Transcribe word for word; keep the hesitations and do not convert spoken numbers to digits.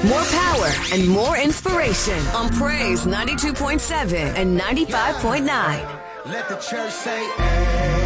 more power, and more inspiration on Praise ninety-two point seven and ninety-five point nine. Let the church say, amen.